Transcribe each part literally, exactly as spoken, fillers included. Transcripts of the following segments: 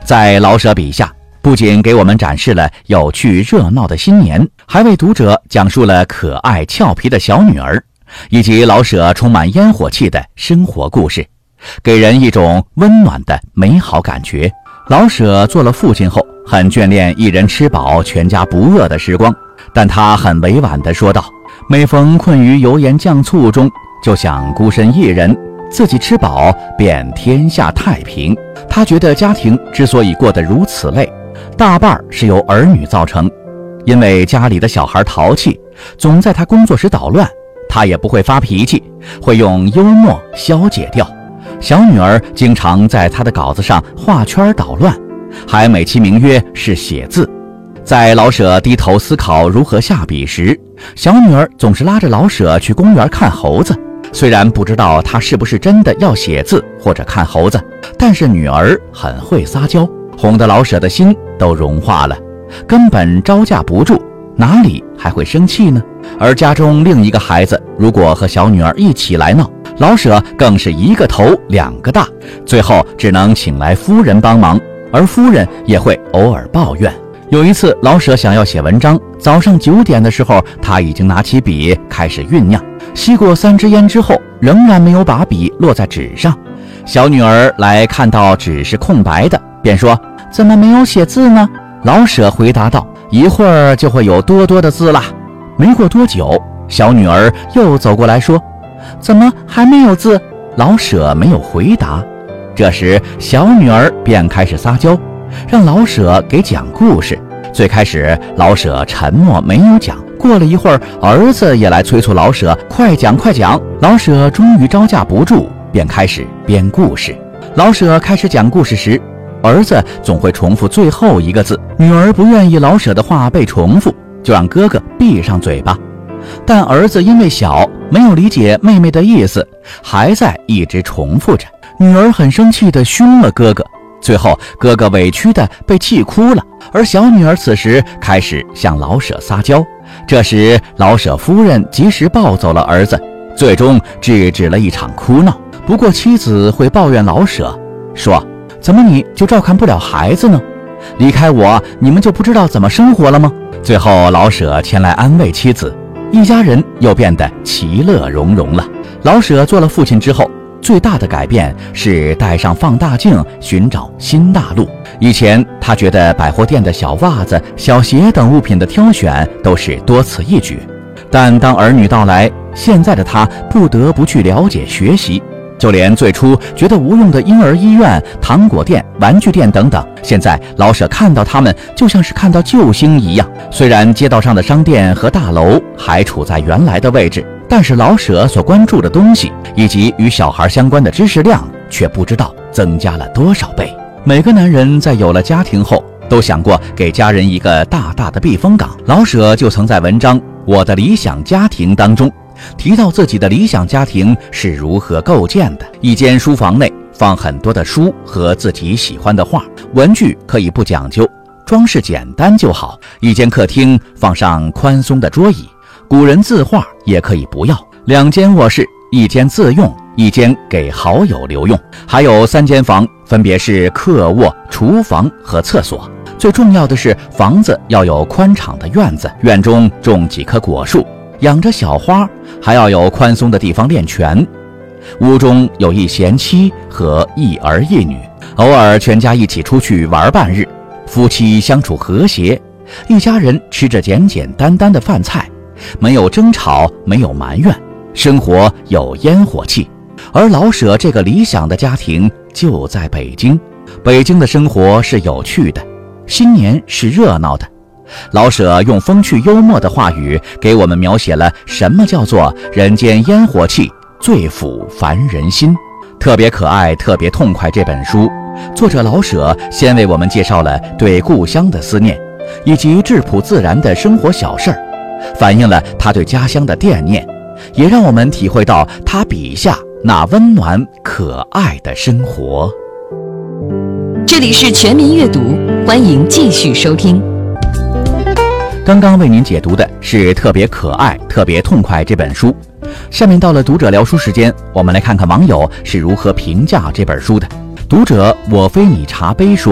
在老舍笔下，不仅给我们展示了有趣热闹的新年，还为读者讲述了可爱俏皮的小女儿，以及老舍充满烟火气的生活故事，给人一种温暖的美好感觉。老舍做了父亲后，很眷恋一人吃饱全家不饿的时光，但他很委婉地说道，每逢困于油盐酱醋中，就想孤身一人，自己吃饱便天下太平。他觉得家庭之所以过得如此累，大半是由儿女造成，因为家里的小孩淘气，总在他工作时捣乱，他也不会发脾气，会用幽默消解掉。小女儿经常在他的稿子上画圈捣乱，还美其名曰是写字。在老舍低头思考如何下笔时，小女儿总是拉着老舍去公园看猴子。虽然不知道他是不是真的要写字或者看猴子，但是女儿很会撒娇，哄得老舍的心都融化了，根本招架不住，哪里还会生气呢？而家中另一个孩子如果和小女儿一起来闹，老舍更是一个头两个大，最后只能请来夫人帮忙，而夫人也会偶尔抱怨。有一次老舍想要写文章，早上九点的时候，他已经拿起笔开始酝酿，吸过三支烟之后，仍然没有把笔落在纸上。小女儿来看到纸是空白的，便说，怎么没有写字呢？老舍回答道，一会儿就会有多多的字啦。没过多久，小女儿又走过来说，怎么还没有字？老舍没有回答。这时小女儿便开始撒娇，让老舍给讲故事。最开始老舍沉默没有讲，过了一会儿，儿子也来催促老舍快讲快讲。老舍终于招架不住，便开始编故事。老舍开始讲故事时，儿子总会重复最后一个字，女儿不愿意老舍的话被重复，就让哥哥闭上嘴巴。但儿子因为小，没有理解妹妹的意思，还在一直重复着。女儿很生气地凶了哥哥，最后哥哥委屈地被气哭了，而小女儿此时开始向老舍撒娇。这时老舍夫人及时抱走了儿子，最终制止了一场哭闹。不过妻子会抱怨老舍，说，怎么你就照看不了孩子呢？离开我，你们就不知道怎么生活了吗？最后老舍前来安慰妻子，一家人又变得其乐融融了。老舍做了父亲之后，最大的改变是带上放大镜寻找新大陆。以前他觉得百货店的小袜子、小鞋等物品的挑选都是多此一举，但当儿女到来，现在的他不得不去了解学习。就连最初觉得无用的婴儿医院、糖果店、玩具店等等，现在老舍看到他们就像是看到救星一样。虽然街道上的商店和大楼还处在原来的位置，但是老舍所关注的东西以及与小孩相关的知识量却不知道增加了多少倍。每个男人在有了家庭后，都想过给家人一个大大的避风港。老舍就曾在文章《我的理想家庭》当中提到自己的理想家庭是如何构建的。一间书房内放很多的书和自己喜欢的画，文具可以不讲究，装饰简单就好。一间客厅放上宽松的桌椅，古人字画也可以不要。两间卧室，一间自用，一间给好友留用。还有三间房，分别是客卧、厨房和厕所。最重要的是，房子要有宽敞的院子，院中种几棵果树，养着小花，还要有宽松的地方练拳。屋中有一贤妻和一儿一女，偶尔全家一起出去玩半日，夫妻相处和谐，一家人吃着简简单单的饭菜，没有争吵，没有埋怨，生活有烟火气。而老舍这个理想的家庭就在北京，北京的生活是有趣的，新年是热闹的。老舍用风趣幽默的话语给我们描写了什么叫做人间烟火气，最抚凡人心。特别可爱特别痛快这本书，作者老舍先为我们介绍了对故乡的思念，以及质朴自然的生活小事儿，反映了他对家乡的惦念，也让我们体会到他笔下那温暖可爱的生活。 这里是全民阅读，欢迎继续收听。 刚刚为您解读的是特别可爱特别痛快这本书。下面到了读者聊书时间，我们来看看网友是如何评价这本书的。读者我非你茶杯说，读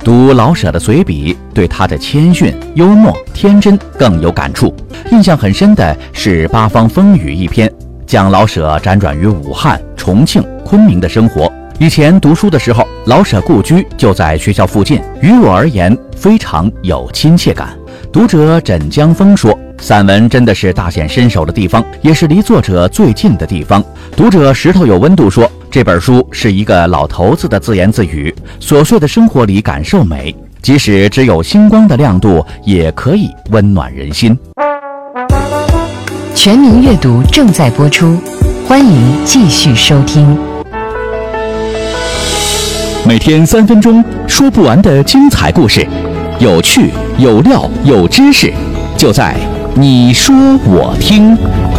读老舍的随笔，对他的谦逊、幽默、天真更有感触。印象很深的是《八方风雨》一篇，讲老舍辗转于武汉、重庆、昆明的生活。以前读书的时候，老舍故居就在学校附近，于我而言非常有亲切感。读者枕江风说，散文真的是大显身手的地方，也是离作者最近的地方。读者石头有温度说，这本书是一个老头子的自言自语，琐碎的生活里感受美，即使只有星光的亮度，也可以温暖人心。 全民阅读正在播出，欢迎继续收听。 每天三分钟，说不完的精彩故事，有趣有料有知识，就在你说我听。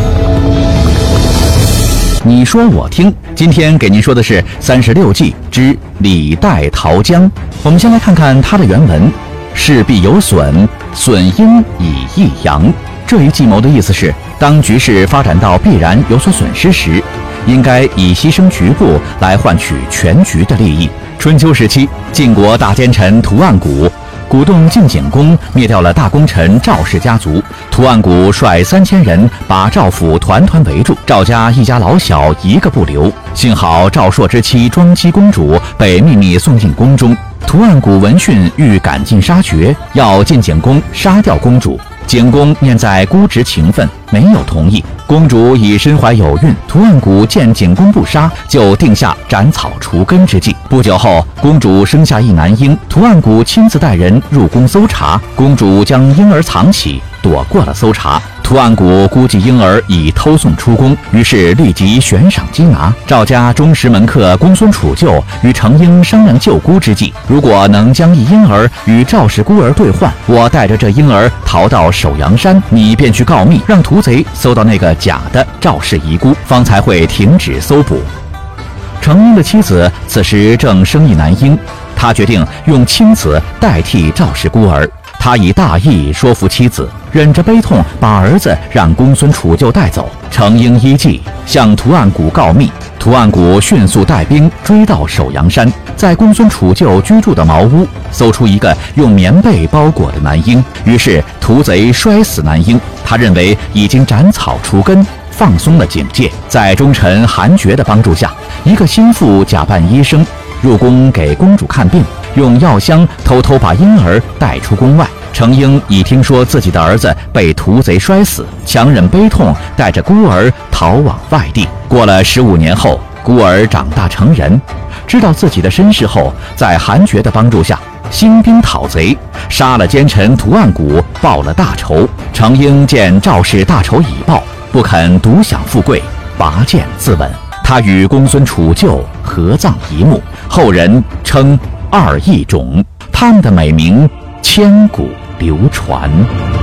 你说我听，今天给您说的是《三十六计》之李代桃僵。我们先来看看它的原文：事必有损，损应以益扬。这一计谋的意思是，当局势发展到必然有所损失时，应该以牺牲局部来换取全局的利益。春秋时期，晋国大奸臣屠岸贾鼓动晋景公灭掉了大功臣赵氏家族，屠岸贾率三千人把赵府团团围住，赵家一家老小一个不留。幸好赵朔之妻庄姬公主被秘密送进宫中，屠岸贾闻讯欲赶尽杀绝，要晋景公杀掉公主。景公念在姑侄情分，没有同意。公主已身怀有孕，屠岸贾见景公不杀，就定下斩草除根之计。不久后，公主生下一男婴，屠岸贾亲自带人入宫搜查，公主将婴儿藏起，躲过了搜查。屠岸贾估计婴儿已偷送出宫，于是立即悬赏缉拿。赵家忠实门客公孙杵臼与程婴商量救姑之计，如果能将一婴儿与赵氏孤儿兑换，我带着这婴儿逃到首阳山，你便去告密，让屠贼搜到那个假的赵氏遗孤，方才会停止搜捕。程婴的妻子此时正生一男婴，他决定用亲子代替赵氏孤儿。他以大义说服妻子，忍着悲痛把儿子让公孙杵臼带走。程婴依计向屠岸贾告密，屠岸贾迅速带兵追到首阳山，在公孙杵臼居住的茅屋搜出一个用棉被包裹的男婴，于是屠贼摔死男婴。他认为已经斩草除根，放松了警戒。在忠臣韩厥的帮助下，一个心腹假扮医生入宫给公主看病，用药箱偷偷把婴儿带出宫外。程婴已听说自己的儿子被屠贼摔死，强忍悲痛，带着孤儿逃往外地。过了十五年后，孤儿长大成人，知道自己的身世后，在韩厥的帮助下，兴兵讨贼，杀了奸臣屠岸贾，报了大仇。程婴见赵氏大仇已报，不肯独享富贵，拔剑自刎。他与公孙杵臼合葬一墓，后人称二义冢，他们的美名千古流传。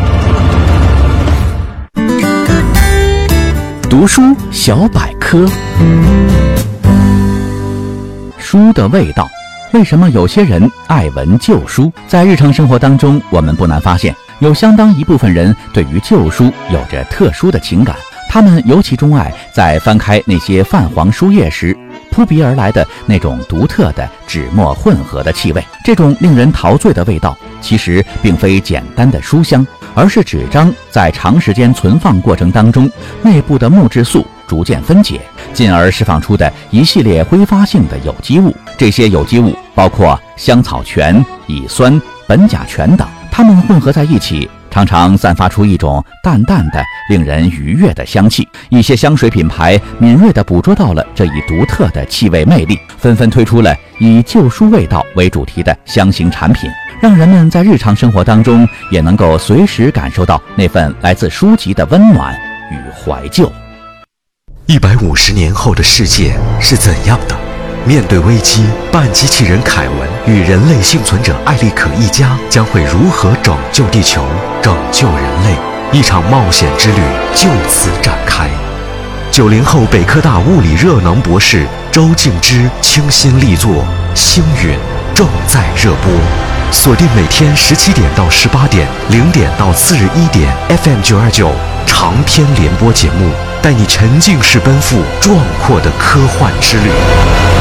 读书小百科，书的味道。为什么有些人爱闻旧书？在日常生活当中，我们不难发现，有相当一部分人对于旧书有着特殊的情感。他们尤其钟爱在翻开那些泛黄书页时，扑鼻而来的那种独特的纸墨混合的气味。这种令人陶醉的味道，其实并非简单的书香，而是纸张在长时间存放过程当中，内部的木质素逐渐分解，进而释放出的一系列挥发性的有机物。这些有机物包括香草醛、乙酸、苯甲醛等，它们混合在一起，常常散发出一种淡淡的令人愉悦的香气。一些香水品牌敏锐地捕捉到了这一独特的气味魅力，纷纷推出了以旧书味道为主题的香型产品，让人们在日常生活当中也能够随时感受到那份来自书籍的温暖与怀旧。 一百五十年后的世界是怎样的？面对危机，半机器人凯文与人类幸存者艾利可一家将会如何拯救地球、拯救人类？一场冒险之旅就此展开。九零后北科大物理热能博士周静之倾心力作《星陨》正在热播，锁定每天十七点到十八点、零点到次日一点 F M 九二九长篇联播节目，带你沉浸式奔赴壮阔的科幻之旅。